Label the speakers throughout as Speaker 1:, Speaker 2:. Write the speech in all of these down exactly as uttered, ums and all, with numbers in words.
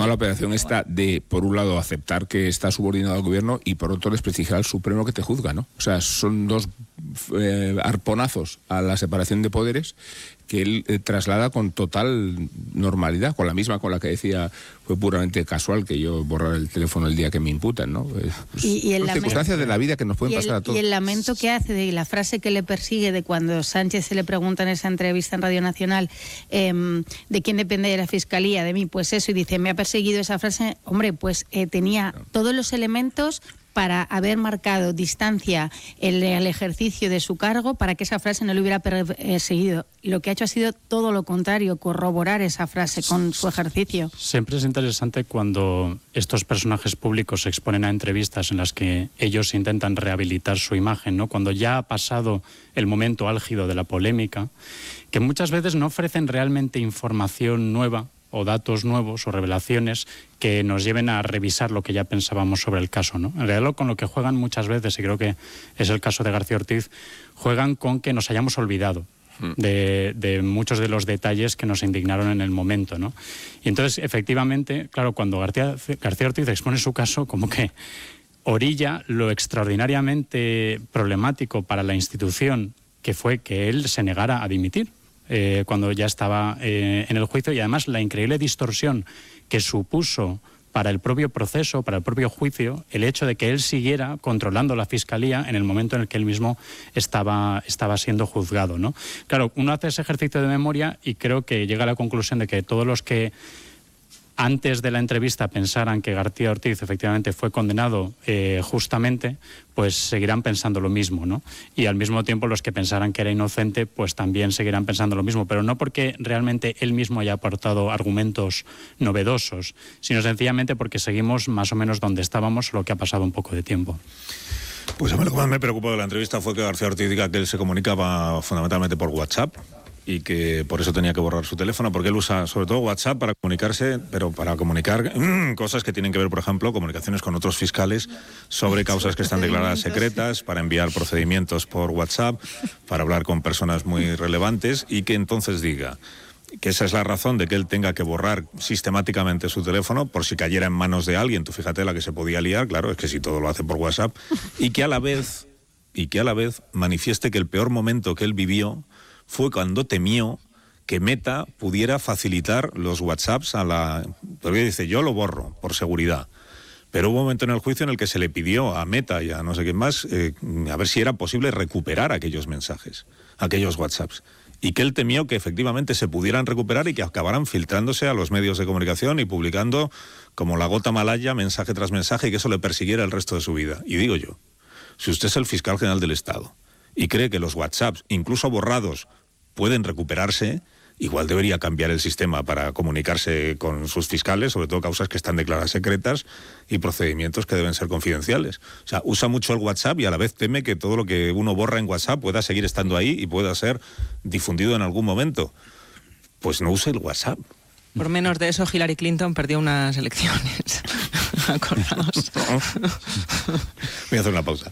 Speaker 1: mala operación esta de, por un lado, aceptar que está subordinado al gobierno y por otro desprestigiar al Supremo que te juzga, ¿no? O sea, son dos eh, arponazos a la separación de poderes que él eh, traslada con total normalidad, con la misma con la que decía fue puramente casual que yo borrara el teléfono el día que me imputan, ¿no? Eh,
Speaker 2: y, y el
Speaker 1: son circunstancias de la vida que nos pueden
Speaker 2: y el,
Speaker 1: pasar a todos.
Speaker 2: Y el lamento que hace de la frase que le persigue de cuando Sánchez se le pregunta en esa entrevista en Radio Nacional eh, de quién depende de la Fiscalía, de mí, pues eso, y dice, me ha perseguido esa frase, hombre, pues eh, tenía no. todos los elementos para haber marcado distancia en el ejercicio de su cargo para que esa frase no le hubiera perseguido. Lo que ha hecho ha sido todo lo contrario, corroborar esa frase con su ejercicio.
Speaker 3: Siempre es interesante cuando estos personajes públicos se exponen a entrevistas en las que ellos intentan rehabilitar su imagen, ¿no? Cuando ya ha pasado el momento álgido de la polémica, que muchas veces no ofrecen realmente información nueva o datos nuevos o revelaciones que nos lleven a revisar lo que ya pensábamos sobre el caso, ¿no? En realidad con lo que juegan muchas veces, y creo que es el caso de García Ortiz, juegan con que nos hayamos olvidado de, de muchos de los detalles que nos indignaron en el momento, ¿no? Y entonces, efectivamente, claro, cuando García, García Ortiz expone su caso, como que orilla lo extraordinariamente problemático para la institución que fue que él se negara a dimitir. Eh, cuando ya estaba eh, en el juicio, y además la increíble distorsión que supuso para el propio proceso, para el propio juicio, el hecho de que él siguiera controlando la Fiscalía en el momento en el que él mismo estaba, estaba siendo juzgado, ¿no? Claro, uno hace ese ejercicio de memoria y creo que llega a la conclusión de que todos los que antes de la entrevista pensaran que García Ortiz efectivamente fue condenado eh, justamente, pues seguirán pensando lo mismo, ¿no? Y al mismo tiempo los que pensaran que era inocente, pues también seguirán pensando lo mismo, pero no porque realmente él mismo haya aportado argumentos novedosos, sino sencillamente porque seguimos más o menos donde estábamos, lo que ha pasado un poco de tiempo.
Speaker 4: Pues a mí lo que más me preocupó de la entrevista fue que García Ortiz diga que él se comunicaba fundamentalmente por WhatsApp y que por eso tenía que borrar su teléfono, porque él usa sobre todo WhatsApp para comunicarse, pero para comunicar mmm, cosas que tienen que ver, por ejemplo, comunicaciones con otros fiscales sobre causas que están declaradas secretas, para enviar procedimientos por WhatsApp, para hablar con personas muy relevantes, y que entonces diga que esa es la razón de que él tenga que borrar sistemáticamente su teléfono por si cayera en manos de alguien. Tú fíjate la que se podía liar, claro, es que si todo lo hace por WhatsApp, y que a la vez, y que a la vez manifieste que el peor momento que él vivió fue cuando temió que Meta pudiera facilitar los WhatsApps a la... Porque dice, yo lo borro por seguridad. Pero hubo un momento en el juicio en el que se le pidió a Meta y a no sé quién más eh, a ver si era posible recuperar aquellos mensajes, aquellos WhatsApps. Y que él temió que efectivamente se pudieran recuperar y que acabaran filtrándose a los medios de comunicación y publicando como la gota malaya, mensaje tras mensaje, y que eso le persiguiera el resto de su vida. Y digo yo, si usted es el fiscal general del Estado y cree que los WhatsApps, incluso borrados, pueden recuperarse, igual debería cambiar el sistema para comunicarse con sus fiscales, sobre todo causas que están declaradas secretas y procedimientos que deben ser confidenciales. O sea, usa mucho el WhatsApp y a la vez teme que todo lo que uno borra en WhatsApp pueda seguir estando ahí y pueda ser difundido en algún momento. Pues no use el WhatsApp.
Speaker 5: Por menos de eso, Hillary Clinton perdió unas elecciones. Acordaos.
Speaker 4: Voy a hacer una pausa.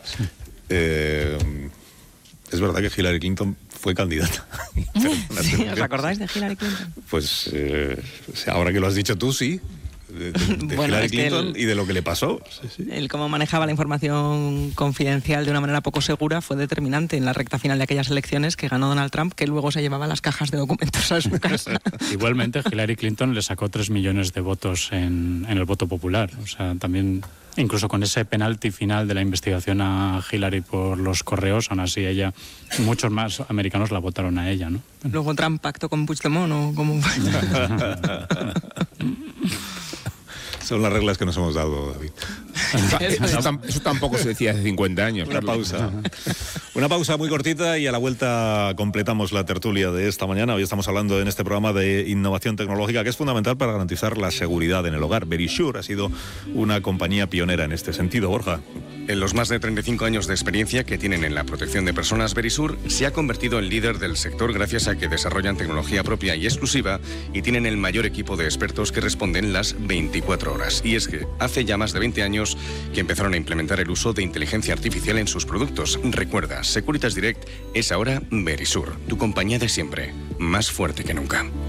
Speaker 4: Eh, es verdad que Hillary Clinton fue candidata.
Speaker 5: Sí, ¿os acordáis de Hillary Clinton?
Speaker 4: Pues eh, ahora que lo has dicho tú, sí. De, de, de
Speaker 5: bueno,
Speaker 4: Hillary
Speaker 5: es
Speaker 4: Clinton
Speaker 5: el,
Speaker 4: y de lo que le pasó. Sí, sí.
Speaker 5: El cómo manejaba la información confidencial de una manera poco segura fue determinante en la recta final de aquellas elecciones que ganó Donald Trump, que luego se llevaba las cajas de documentos a su casa.
Speaker 3: Igualmente, Hillary Clinton le sacó tres millones de votos en, en el voto popular. O sea, también, incluso con ese penalti final de la investigación a Hillary por los correos, aún así ella, muchos más americanos la votaron a ella, ¿no?
Speaker 5: Luego Trump pactó con Puigdemont o como...
Speaker 4: Son las reglas que nos hemos dado, David.
Speaker 1: Eso, eso, eso tampoco se decía hace cincuenta años.
Speaker 4: Una pausa. Una pausa muy cortita y a la vuelta completamos la tertulia de esta mañana. Hoy estamos hablando en este programa de innovación tecnológica que es fundamental para garantizar la seguridad en el hogar. Verisure ha sido una compañía pionera en este sentido. Borja.
Speaker 6: En los más de treinta y cinco años de experiencia que tienen en la protección de personas, Verisure se ha convertido en líder del sector gracias a que desarrollan tecnología propia y exclusiva y tienen el mayor equipo de expertos que responden las veinticuatro horas. Y es que hace ya más de veinte años que empezaron a implementar el uso de inteligencia artificial en sus productos. Recuerda, Securitas Direct es ahora Verisure, tu compañía de siempre, más fuerte que nunca.